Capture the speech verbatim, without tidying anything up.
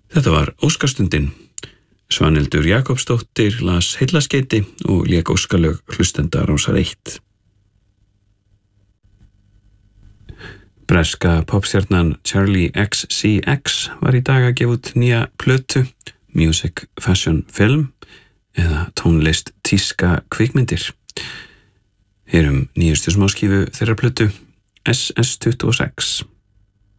Þetta var Óskarstundin. Svanhildur Jakobsdóttir las heillaskeyti og lék óskalög hlustenda Rásar eitt. Breska popstjarnan Charlie X C X var í dag að gefa út nýja plötu, Music Fashion Film, eða tónlist tíska kvikmyndir. Heyrum nýjustu smáskífu þeirra plötu S S tuttugu og sex.